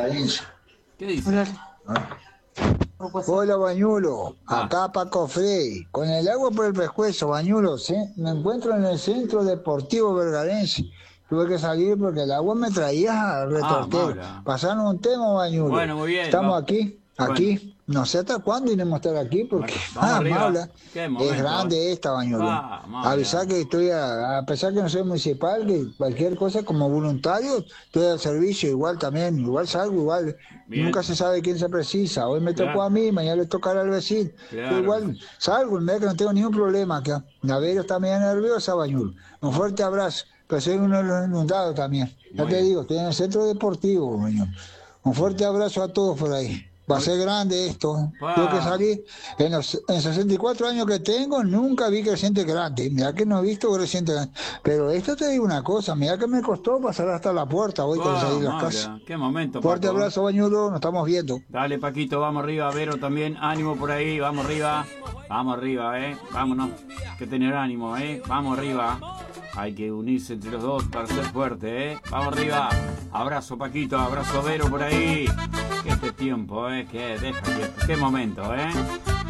Vergadense. ¿Qué dice? Hola. Hola, Bañulo. Acá Paco Frey. Con el agua por el pescuezo, Bañulo. Me encuentro en el Centro Deportivo Vergadense. Tuve que salir porque el agua me traía retortero. Maura. Pasaron un tema, Bañulo. Bueno, muy bien. Estamos aquí. Bueno. No sé hasta cuándo iremos a estar aquí porque Vamos arriba. Maula, Qué momento, es grande esta, Bañulo. Avisar que estoy, a pesar que no soy municipal, que cualquier cosa como voluntario, estoy al servicio igual también, igual salgo, igual. Bien. Nunca se sabe quién se precisa. Hoy me tocó a mí, mañana le tocará al vecino. Claro. Yo igual salgo, en vez que no tengo ningún problema acá. La Vero está medio nerviosa, Bañulo. Un fuerte abrazo. Pero soy uno de los inundados también. Ya te digo, estoy en el centro deportivo, Bañulo. Un fuerte abrazo a todos por ahí. Va a ser grande esto. Tengo que salir. En 64 años que tengo, nunca vi creciente grande. Mirá que no he visto creciente grande. Pero esto te digo una cosa, mirá que me costó pasar hasta la puerta hoy con salir de las casas. Qué momento, Fuerte Paco. abrazo, Bañulo, nos estamos viendo. Dale, Paquito, vamos arriba. Vero también, ánimo por ahí, vamos arriba. Vamos arriba, vámonos. Que tener ánimo, vamos arriba. Hay que unirse entre los dos para ser fuerte, Vamos arriba. Abrazo, Paquito, abrazo, Vero por ahí. Que este tiempo, que deja tiempo. Qué momento,